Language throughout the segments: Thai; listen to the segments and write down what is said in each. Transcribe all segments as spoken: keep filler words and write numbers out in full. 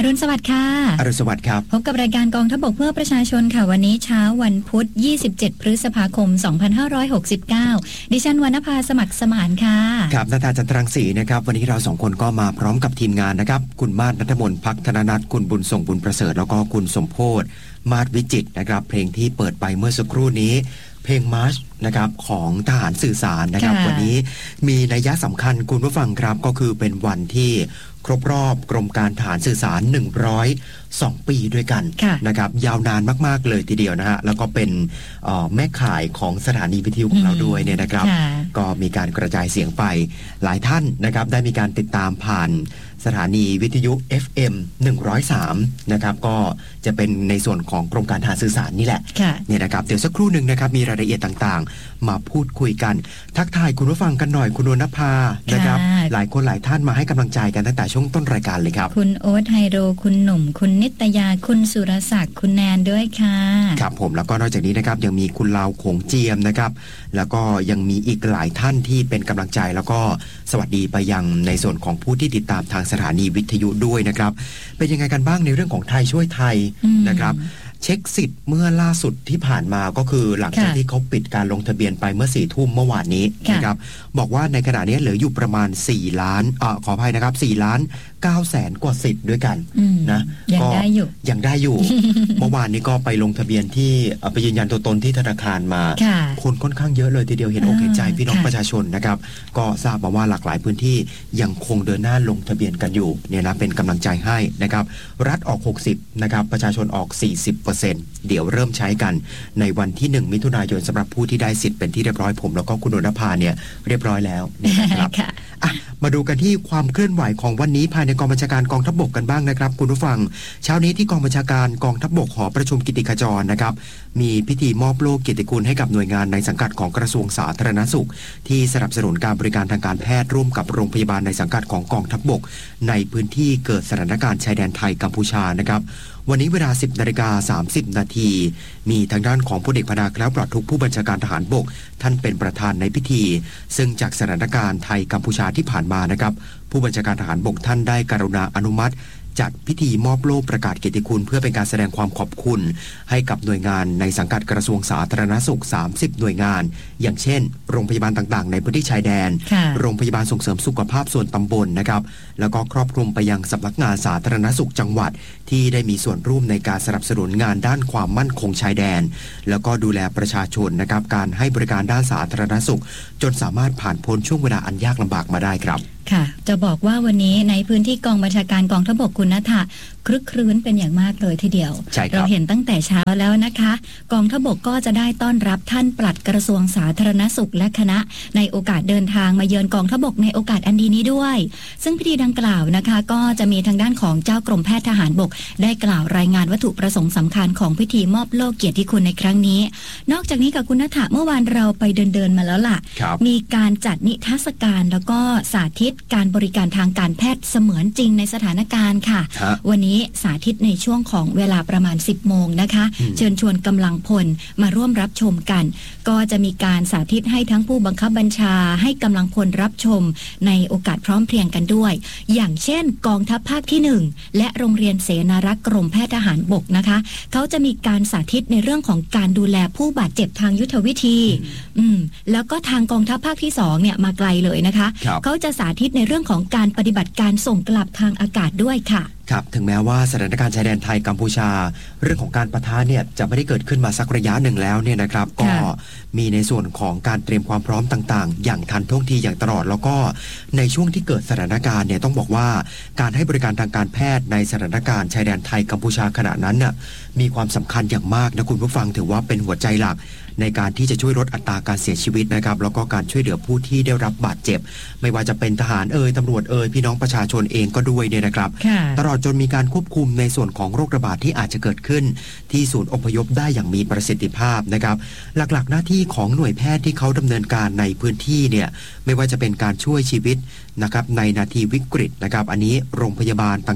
รุณสวัสดิ์ค่ะอรุณสวัสดิ์ครับพบกับรายการกองทัพบกเพื่อประชาชนค่ะวันนี้เช้าวันพุธยี่สิบเจ็ดพฤษภาคมสองพันห้าร้อยหกสิบเก้าดิฉันวรรณภาสมัครสมานค่ะครับนาตาจันทรังสีนะครับวันนี้เราสองคนก็มาพร้อมกับทีมงานนะครับคุณมาศณัฐมนต์ภักธนนัทคุณบุญส่งบุญประเสริฐแล้วก็คุณสมโพธิ์มาศวิจิตรนะครับเพลงที่เปิดไปเมื่อสักครู่นี้เพลงมาร์ชนะครับของทหารสื่อสารนะครับวันนี้มีนัยยะสำคัญคุณผู้ฟังครับก็คือเป็นวันที่ครบรอบกรมการทหารสื่อสารหนึ่งร้อยสองปีด้วยกันนะครับยาวนานมากๆเลยทีเดียวนะฮะแล้วก็เป็นแม่ข่ายของสถานีวิทยุของเราด้วยเนี่ยนะครับก็มีการกระจายเสียงไปหลายท่านนะครับได้มีการติดตามผ่านสถานีวิทยุ เอฟ เอ็ม หนึ่งร้อยสามนะครับก็จะเป็นในส่วนของกรมการทหารสื่อสารนี่แหละเนี่ยนะครับเดี๋ยวสักครู่หนึ่งนะครับมีรายละเอียดต่างๆมาพูดคุยกันทักทายคุณผู้ฟังกันหน่อยคุณวรรณภานะครับหลายคนหลายท่านมาให้กำลังใจกันตั้งแต่ช่วงต้นรายการเลยครับคุณโอ๊ตไฮโดรคุณหนุ่มคุณนิตยาคุณสุรศักดิ์คุณแนนด้วยค่ะครับผมแล้วก็นอกจากนี้นะครับยังมีคุณลาวโขงเจียมนะครับแล้วก็ยังมีอีกหลายท่านที่เป็นกำลังใจแล้วก็สวัสดีไปยังในส่วนของผู้ที่ติดตามทางสถานีวิทยุด้วยนะครับเป็นยังไงกันบ้างในเรื่องของไทยช่วยไทยนะครับเช็คสิทธิ์เมื่อล่าสุดที่ผ่านมาก็คือหลังจากที่เขาปิดการลงทะเบียนไปเมื่อสี่ทุ่มเมื่อวานนี้นะครับบอกว่าในขณะนี้เหลืออยู่ประมาณสี่ล้านอ่าขออภัยนะครับสี่ล้านเก้าแสนกว่าสิทธิ์ด้วยกันนะยังได้อยู่ยังได้อยู่ เมื่อวานนี้ก็ไปลงทะเบียนที่ไปยืนยันตัวตนที่ธนาคารมาคนค่อนข้างเยอะเลยทีเดียวเห็นอกเห็นใจพี่น้องประชาชนนะครับก็ทราบมาว่าหลากหลายพื้นที่ยังคงเดินหน้าลงทะเบียนกันอยู่เนี่ยนะเป็นกำลังใจให้นะครับรัฐออกหกสิบนะครับประชาชนออกสี่สิบเปอร์เซ็นต์เดี๋ยวเริ่มใช้กันในวันที่หนึ่งมิถุนายนสำหรับผู้ที่ได้สิทธิ์เป็นที่เรียบร้อยผมแล้วก็คุณวรรณภาเนี่ยเรียบร้อยแล้วนะครับอ่ะมาดูกันที่ความเคลื่อนไหวของวันนี้ภายในกองบัญชาการกองทัพบกกันบ้างนะครับคุณผู้ฟังเช้านี้ที่กองบัญชาการกองทัพบกหอประชุมกิตติขจรนะครับมีพิธีมอบโล่เกียรติคุณให้กับหน่วยงานในสังกัดของกระทรวงสาธารณสุขที่สนับสนุนการบริการทางการแพทย์ร่วมกับโรงพยาบาลในสังกัดของกองทัพบกในพื้นที่เกิดสถานการณ์ชายแดนไทยกัมพูชานะครับวันนี้เวลา สิบนาฬิกาสามสิบนาทีมีทางด้านของพลเอกพนาคแล้วปลอดทุกผู้บัญชาการทหารบกท่านเป็นประธานในพิธีซึ่งจากสถานการณ์ไทยกัมพูชาที่ผ่านมานะครับผู้บัญชาการทหารบกท่านได้กรุณาอนุมัติจัดพิธีมอบโล่ประกาศเกียรติคุณเพื่อเป็นการแสดงความขอบคุณให้กับหน่วยงานในสังกัดกระทรวงสาธารณสุขสามสิบหน่วยงานอย่างเช่นโรงพยาบาลต่างๆในพื้นที่ชายแดนโรงพยาบาลส่งเสริมสุขภาพส่วนตำบลนะครับแล้วก็ครอบคลุมไปยังสำนักงานสาธารณสุขจังหวัดที่ได้มีส่วนร่วมในการสนับสนุนงานด้านความมั่นคงชายแดนแล้วก็ดูแลประชาชนนะครับการให้บริการด้านสาธารณสุขจนสามารถผ่านพ้นช่วงเวลาอันยากลำบากมาได้ครับค่ะจะบอกว่าวันนี้ในพื้นที่กองบัญชาการกองทัพบกคุณณฐะครึกครื้นเป็นอย่างมากเลยทีเดียวเราเห็นตั้งแต่เช้าแล้วนะคะกองทัพบกก็จะได้ต้อนรับท่านปลัดกระทรวงสาธารณสุขและคณะในโอกาสเดินทางมาเยือนกองทัพบกในโอกาสอันดีนี้ด้วยซึ่งพิธีดังกล่าวนะคะก็จะมีทางด้านของเจ้ากรมแพทย์ทหารบกได้กล่าวรายงานวัตถุประสงค์สำคัญของพิธีมอบโล่เกียรติคุณในครั้งนี้นอกจากนี้กับคุณณฐะเมื่อวานเราไปเดินเดินมาแล้วล่ะมีการจัดนิทรรศการแล้วก็สาธิตการบริการทางการแพทย์เสมือนจริงในสถานการณ์ค่ะวันนี้สาธิตในช่วงของเวลาประมาณสิบโมงนะคะเชิญชวนกำลังพลมาร่วมรับชมกันก็จะมีการสาธิตให้ทั้งผู้บังคับบัญชาให้กำลังพลรับชมในโอกาสพร้อมเพรียงกันด้วยอย่างเช่นกองทัพภาคที่หนึ่งและโรงเรียนเสนารักษ์กรมแพทย์ทหารบกนะคะเขาจะมีการสาธิตในเรื่องของการดูแลผู้บาดเจ็บทางยุทธวิธีอืมแล้วก็ทางกองทัพภาคที่สองเนี่ยมาไกลเลยนะคะเขาจะสาธิตในเรื่องของการปฏิบัติการส่งกลับทางอากาศด้วยค่ะครับถึงแม้ว่าสถานการณ์ชายแดนไทยกัมพูชาเรื่องของการปะทะเนี่ยจะไม่ได้เกิดขึ้นมาสักระยะหนึ่งแล้วเนี่ยนะครับก็มีในส่วนของการเตรียมความพร้อมต่างๆอย่างทันท่วงทีอย่างตลอดแล้วก็ในช่วงที่เกิดสถานการณ์เนี่ยต้องบอกว่าการให้บริการทางการแพทย์ในสถานการณ์ชายแดนไทยกัมพูชาขณะนั้นน่ะมีความสำคัญอย่างมากนะคุณผู้ฟังถือว่าเป็นหัวใจหลักในการที่จะช่วยลดอัตราการเสียชีวิตนะครับแล้วก็การช่วยเหลือผู้ที่ได้รับบาดเจ็บไม่ว่าจะเป็นทหารเอ่ยตำรวจเอ่ยพี่น้องประชาชนเองก็ด้วยเนี่ยนะครับตลอดจนมีการควบคุมในส่วนของโรคระบาดที่อาจจะเกิดขึ้นที่ศูนย์อพยพได้อย่างมีประสิทธิภาพนะครับหลักๆหน้าที่ของหน่วยแพทย์ที่เขาดำเนินการในพื้นที่เนี่ยไม่ว่าจะเป็นการช่วยชีวิตนะครับในนาทีวิกฤตนะครับอันนี้โรงพยาบาลต่างๆ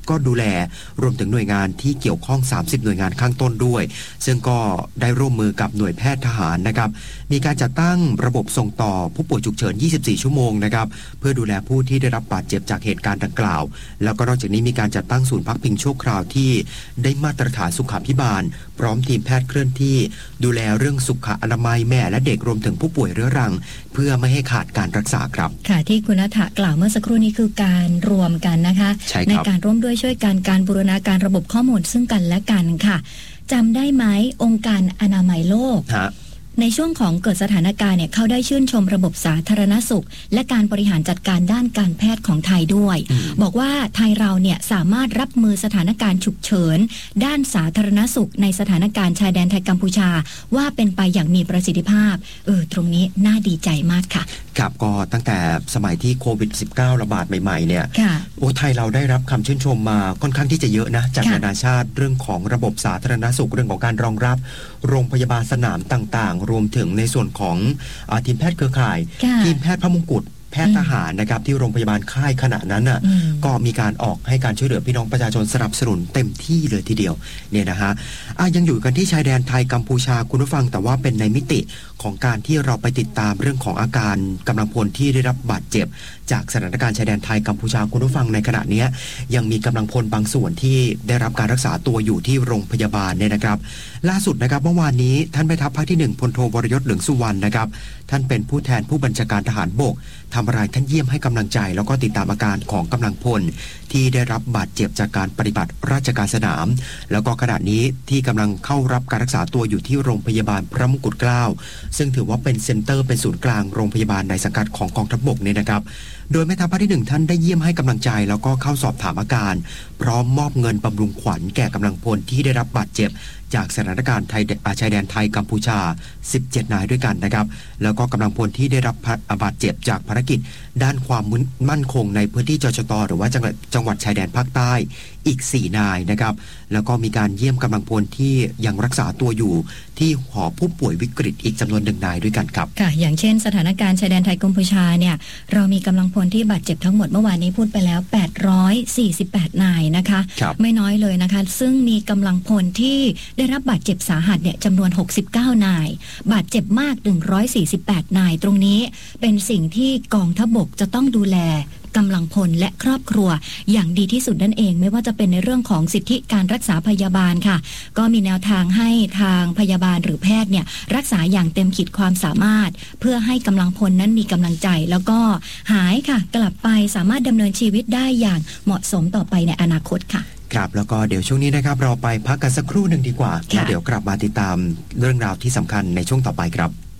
ก็ดูแลรวมถึงหน่วยงานที่เกี่ยวข้องสามสิบหน่วยงานข้างต้นด้วยซึ่งก็ได้ร่วมมือกับหน่วยแพทย์ทหารนะครับมีการจัดตั้งระบบส่งต่อผู้ป่วยฉุกเฉินยี่สิบสี่ชั่วโมงนะครับเพื่อดูแลผู้ที่ได้รับบาดเจ็บจากเหตุการณ์ดังกล่าวแล้วก็นอกจากนี้มีการจัดตั้งศูนย์พักพิงชั่วคราวที่ได้มาตรฐานสุขาภิบาลพร้อมทีมแพทย์เคลื่อนที่ดูแลเรื่องสุขอนามัยแม่และเด็กรวมถึงผู้ป่วยเรื้อรังเพื่อไม่ให้ขาดการรักษาครับค่ะที่คุณณัฐกล่าวเมื่อสักครู่นี้คือการรวมกันนะคะใ, ในการร่วมด้วยช่วยกันการบูรณาการระบบข้อมูลซึ่งกันและกันค่ะจำได้ไหมองค์การอนามัยโลกในช่วงของเกิดสถานการณ์เนี่ยเขาได้ชื่นชมระบบสาธารณสุขและการบริหารจัดการด้านการแพทย์ของไทยด้วยบอกว่าไทยเราเนี่ยสามารถรับมือสถานการณ์ฉุกเฉินด้านสาธารณสุขในสถานการณ์ชายแดนไทยกัมพูชาว่าเป็นไปอย่างมีประสิทธิภาพเออตรงนี้น่าดีใจมากค่ะครับก็ตั้งแต่สมัยที่โควิด สิบเก้า ระบาดใหม่ๆเนี่ยโอ้ไทยเราได้รับคำชื่นชมมาค่อนข้างที่จะเยอะนะจากนานาชาติเรื่องของระบบสาธารณสุขเรื่องของการรองรับโรงพยาบาลสนามต่างๆรวมถึงในส่วนของทีมแพทย์เครือข่ายทีมแพทย์พระมงกุฎแพทย์ทหารนะครับที่โรงพยาบาลค่ายขณะนั้นน่ะก็มีการออกให้การช่วยเหลือพี่น้องประชาชนสนับสนุนเต็มที่เลยทีเดียวเนี่ยนะฮะยังอยู่กันที่ชายแดนไทยกัมพูชาคุณผู้ฟังแต่ว่าเป็นในมิติของการที่เราไปติดตามเรื่องของอาการกำลังพลที่ได้รับบาดเจ็บจากสถานการณ์ชายแดนไทยกัมพูชาคุณผู้ฟังในขณะนี้ยังมีกำลังพลบางส่วนที่ได้รับการรักษาตัวอยู่ที่โรงพยาบาลเนี่ยนะครับล่าสุดนะครับเมื่อวานนี้ท่านแม่ทัพภาคที่หนึ่งพลโทวรยศเหลืองสุวรรณนะครับท่านเป็นผู้แทนผู้บัญชาการทหารบกทำอะไรท่านเยี่ยมให้กำลังใจแล้วก็ติดตามอาการของกำลังพลที่ได้รับบาดเจ็บจากการปฏิบัติราชการสนามแล้วก็ขณะนี้ที่กำลังเข้ารับการรักษาตัวอยู่ที่โรงพยาบาลพระมงกุฎเกล้าซึ่งถือว่าเป็นเซ็นเตอร์เป็นศูนย์กลางโรงพยาบาลในสังกัดของกองทัพบกเนี่ยนะครับโดยแม่ทัพภาคที่หนึ่งท่านได้เยี่ยมให้กำลังใจแล้วก็เข้าสอบถามอาการพร้อมมอบเงินบำรุงขวัญแก่กำลังพลที่ได้รับบาดเจ็บจากสถานการณ์ไทยชายแดนไทยกัมพูชาสิบเจ็ดนายด้วยกันนะครับแล้วก็กำลังพลที่ได้รับบาดเจ็บจากภารกิจด้านความมั่นคงในพื้นที่จชตหรือว่าจังหวัดจังหวัดชายแดนภาคใต้อีกสี่นายนะครับแล้วก็มีการเยี่ยมกำลังพลที่ยังรักษาตัวอยู่ที่หอผู้ป่วยวิกฤตอีกจำนวนหนึ่งนายด้วยกันครับค่ะอย่างเช่นสถานการณ์ชายแดนไทยกัมพูชาเนี่ยเรามีกำลังพลที่บาดเจ็บทั้งหมดเมื่อวานนี้พูดไปแล้วแปดร้อยสี่สิบแปดนายนะคะไม่น้อยเลยนะคะซึ่งมีกำลังพลที่ได้รับบาดเจ็บสาหัสเนี่ยจำนวนหกสิบเก้านายบาดเจ็บมากหนึ่งร้อยสี่สิบแปดนายตรงนี้เป็นสิ่งที่กองทัพบกจะต้องดูแลกำลังพลและครอบครัวอย่างดีที่สุดนั่นเองไม่ว่าจะเป็นในเรื่องของสิทธิการรักษาพยาบาลค่ะก็มีแนวทางให้ทางพยาบาลหรือแพทย์เนี่ยรักษาอย่างเต็มขีดความสามารถเพื่อให้กำลังพลนั้นมีกำลังใจแล้วก็หายค่ะกลับไปสามารถดำเนินชีวิตได้อย่างเหมาะสมต่อไปในอนาคตค่ะครับแล้วก็เดี๋ยวช่วงนี้นะครับเราไปพักกันสักครู่หนึ่งดีกว่าแล้วเดี๋ยวกลับมาติดตามเรื่องราวที่สำคัญในช่วงต่อไปครับ